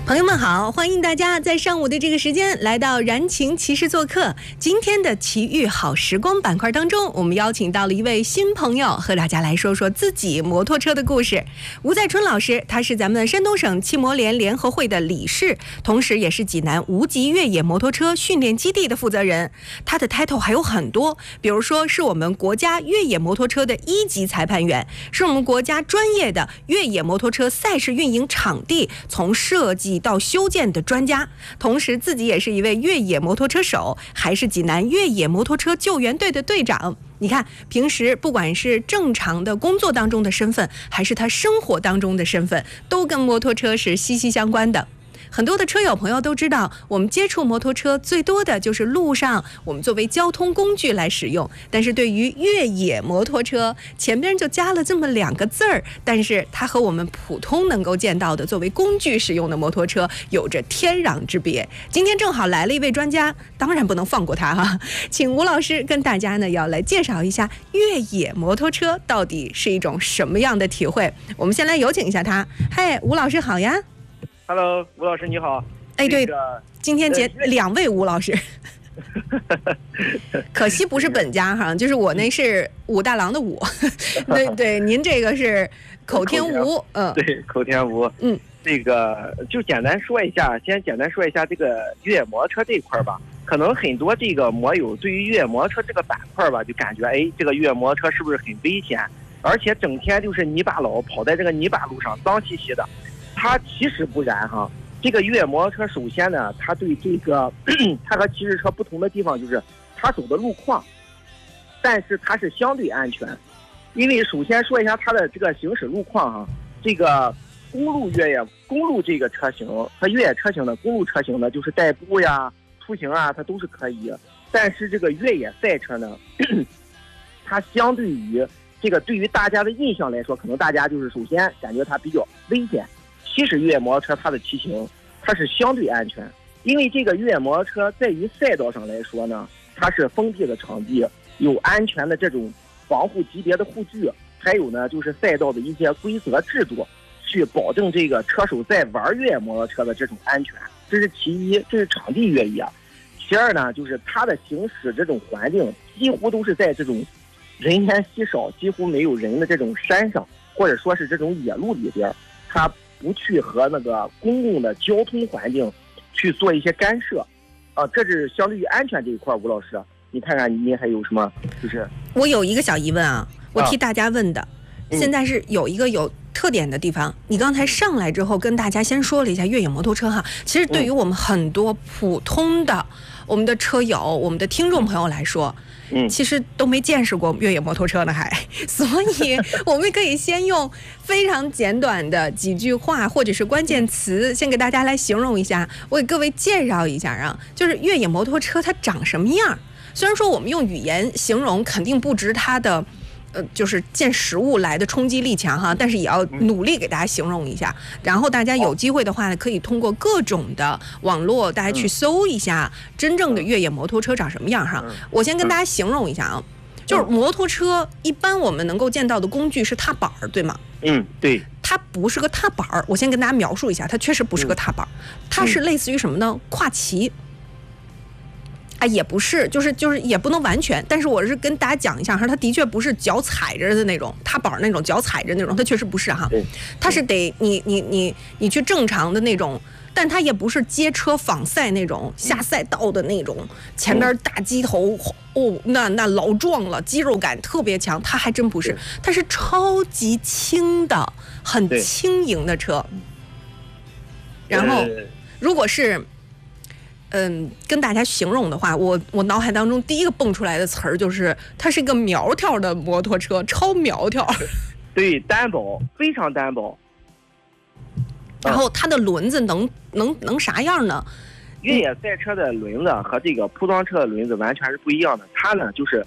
朋友们好，欢迎大家在上午的这个时间来到燃情骑士做客。今天的奇遇好时光板块当中，我们邀请到了一位新朋友，和大家来说说自己摩托车的故事。吴在春老师，他是咱们山东省汽摩联联合会的理事，同时也是济南无极越野摩托车训练基地的负责人。他的 title 还有很多，比如说是我们国家越野摩托车的1级裁判员，是我们国家专业的越野摩托车赛事运营场地从设计到修建的专家，同时自己也是一位越野摩托车手，还是济南越野摩托车救援队的队长。你看，平时不管是正常的工作当中的身份，还是他生活当中的身份，都跟摩托车是息息相关的。很多的车友朋友都知道，我们接触摩托车最多的就是路上我们作为交通工具来使用，但是对于越野摩托车前边就加了这么2个字儿，但是它和我们普通能够见到的作为工具使用的摩托车有着天壤之别。今天正好来了一位专家，当然不能放过他哈，请吴老师跟大家呢要来介绍一下越野摩托车到底是一种什么样的体会。我们先来有请一下他。嗨，吴老师好呀。 Hello， 吴老师你好。 哎，对，今天接2位吴老师，可惜不是本家哈，就是我那是武大郎的武，对，您这个是口天吴， 对，口天吴，这个就简单说一下，先简单说一下这个越野摩托车这一块吧。可能很多这个摩友对于越野摩托车这个板块吧，就感觉哎，这个越野摩托车是不是很危险？而且整天就是泥巴老跑在这个泥巴路上，脏兮兮的。它其实不然哈，这个越野摩托车首先呢，它对这个它和骑士车不同的地方就是它走的路况，但是它是相对安全。因为首先说一下它的这个行驶路况哈，这个公路这个车型和越野车型的公路车型呢，就是代步呀、出行啊，它都是可以。但是这个越野赛车呢，它相对于这个对于大家的印象来说，可能大家就是首先感觉它比较危险。其实越野摩托车它的骑行它是相对安全，因为这个越野摩托车在于赛道上来说呢，它是封闭的场地，有安全的这种防护级别的护具，还有呢就是赛道的一些规则制度，去保证这个车手在玩越野摩托车的这种安全。这是其一，这是场地越野。其二呢，就是它的行驶这种环境几乎都是在这种人烟稀少、几乎没有人的这种山上，或者说是这种野路里边，它不去和那个公共的交通环境去做一些干涉，这是相对于安全这一块。吴老师，你看看您还有什么？就是我有一个小疑问啊，我替大家问的，现在是有一个有特点的地方。你刚才上来之后跟大家先说了一下越野摩托车哈，其实对于我们很多普通的我们的车友、我们的听众朋友来说，其实都没见识过越野摩托车呢还，所以我们可以先用非常简短的几句话或者是关键词，先给大家来形容一下，我给各位介绍一下啊，就是越野摩托车它长什么样。虽然说我们用语言形容肯定不值它的就是见实物来的冲击力强哈，但是也要努力给大家形容一下。然后大家有机会的话呢，可以通过各种的网络，大家去搜一下真正的越野摩托车长什么样哈。我先跟大家形容一下啊，就是摩托车一般我们能够见到的工具是踏板，对吗？ 对。 它不是个踏板，我先跟大家描述一下，它确实不是个踏板，它是类似于什么呢？跨骑。也不是，就是也不能完全，但是我是跟大家讲一下哈，它的确不是脚踩着的那种踏板那种脚踩着那种，它确实不是哈，它是得你去正常的那种，但它也不是街车仿赛那种下赛道的那种，前边大机头那老壮了，肌肉感特别强，它还真不是，它是超级轻的，很轻盈的车。然后如果是跟大家形容的话，我脑海当中第一个蹦出来的词儿就是它是一个苗条的摩托车，超苗条。 对，单薄，非常单薄。 然后它的轮子能啥样呢？ 越野赛车的轮子和这个铺装车的轮子完全是不一样的。它呢就是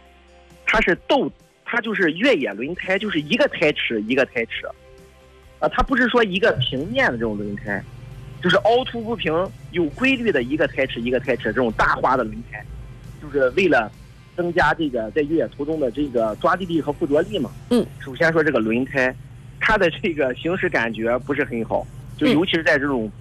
它就是越野轮胎，就是一个胎齿一个胎齿，它不是说一个平面的这种轮胎。就是凹凸不平、有规律的一个胎齿一个胎齿这种大花的轮胎，就是为了增加这个在越野途中的这个抓地力和附着力嘛。首先说这个轮胎，它的这个行驶感觉不是很好，就尤其是在这种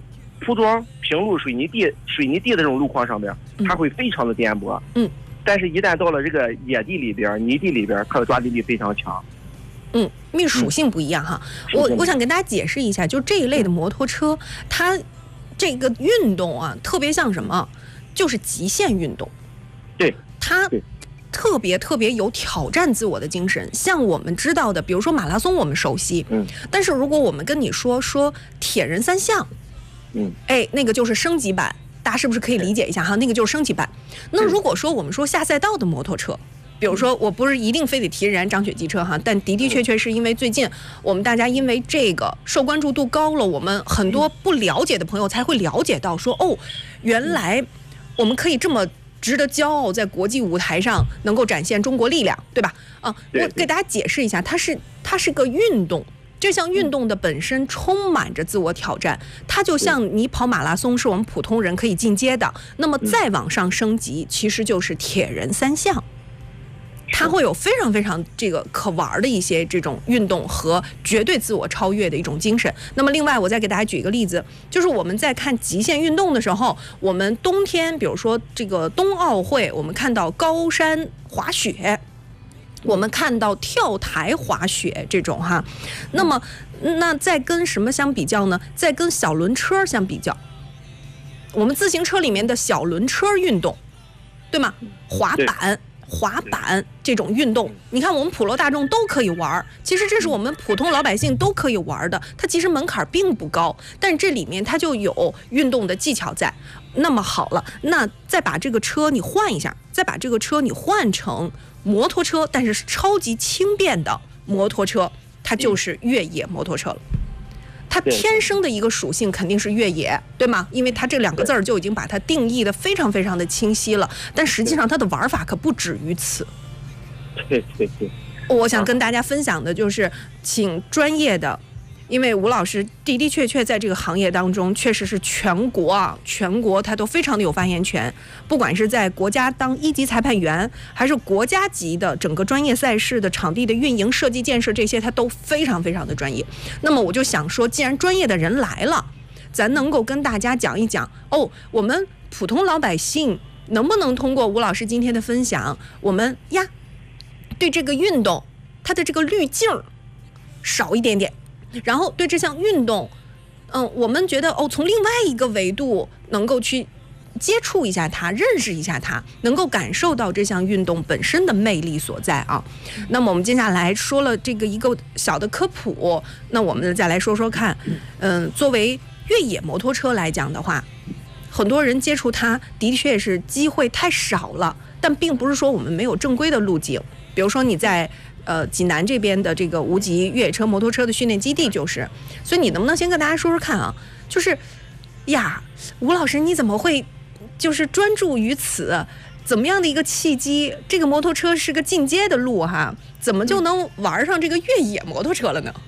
铺装平路水泥地的这种路况上边，它会非常的颠簸。但是一旦到了这个野地里边、泥地里边，它的抓地力非常强。 因为属性不一样哈。我想跟大家解释一下，就这一类的摩托车，它这个运动啊，特别像什么？就是极限运动。 对， 它特别有挑战自我的精神。像我们知道的，比如说马拉松，我们熟悉。但是如果我们跟你说铁人三项，那个就是升级版。大家是不是可以理解一下哈？那个就是升级版。那如果说我们说下赛道的摩托车，比如说我不是一定非得提人张雪机车哈，但的确是因为最近我们大家因为这个受关注度高了，我们很多不了解的朋友才会了解到说，原来我们可以这么值得骄傲，在国际舞台上能够展现中国力量，对吧？我给大家解释一下，它是个运动。这项运动的本身充满着自我挑战，它就像你跑马拉松是我们普通人可以进阶的，那么再往上升级，其实就是铁人三项，它会有非常这个可玩的一些这种运动和绝对自我超越的一种精神。那么另外我再给大家举一个例子，就是我们在看极限运动的时候，我们冬天比如说这个冬奥会，我们看到高山滑雪，我们看到跳台滑雪这种哈，那再跟什么相比较呢？再跟小轮车相比较，我们自行车里面的小轮车运动，对吗？滑板这种运动，你看我们普罗大众都可以玩，其实这是我们普通老百姓都可以玩的，它其实门槛并不高，但这里面它就有运动的技巧在。那么好了，那再把这个车你换一下，再把这个车你换成摩托车，但是超级轻便的摩托车，它就是越野摩托车了。它天生的一个属性肯定是越野，对吗？因为它这两个字儿就已经把它定义的非常的清晰了。但实际上它的玩法可不止于此。 对。 我想跟大家分享的就是，请专业的，因为吴老师的确在这个行业当中，确实是全国他都非常的有发言权。不管是在国家当1级裁判员，还是国家级的整个专业赛事的场地的运营、设计、建设这些，他都非常的专业。那么我就想说，既然专业的人来了，咱能够跟大家讲一讲我们普通老百姓能不能通过吴老师今天的分享，我们对这个运动它的这个滤镜少一点点。然后对这项运动，我们觉得从另外一个维度能够去接触一下它，认识一下它，能够感受到这项运动本身的魅力所在啊。那么我们接下来说了这个一个小的科普，那我们再来说看，作为越野摩托车来讲的话，很多人接触它的确是机会太少了，但并不是说我们没有正规的路径，比如说你在济南这边的这个无极越野车摩托车的训练基地就是，所以你能不能先跟大家说看啊？就是吴老师你怎么会就是专注于此？怎么样的一个契机？这个摩托车是个进阶的路哈，怎么就能玩上这个越野摩托车了呢？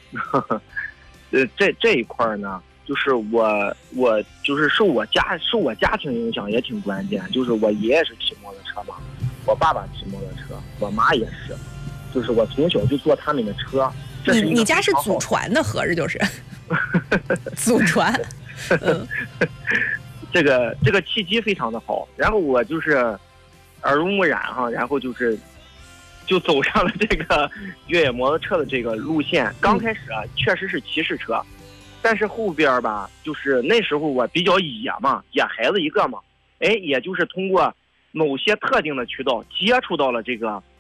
这一块呢，就是我就是受我家庭影响也挺关键，就是我爷爷是骑摩托车嘛，我爸爸骑摩托车，我妈也是。就是我从小就坐他们的车，这是你家是祖传的，合着就是祖传。 这个契机非常的好，然后我就是耳濡目染哈，然后就走上了这个越野摩托车的这个路线。刚开始确实是骑士车，但是后边吧，就是那时候我比较野嘛，野孩子一个嘛，也就是通过某些特定的渠道接触到了这个